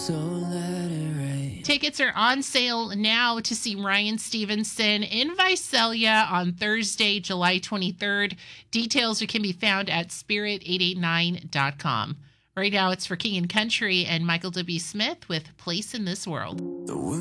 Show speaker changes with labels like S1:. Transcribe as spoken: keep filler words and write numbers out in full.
S1: So let it rain.
S2: Tickets are on sale now to see Ryan Stevenson in Visalia on Thursday, July twenty-third. Details can be found at spirit eight eight nine dot com. Right now it's for King and Country and Michael W. Smith with Place in This World.
S1: The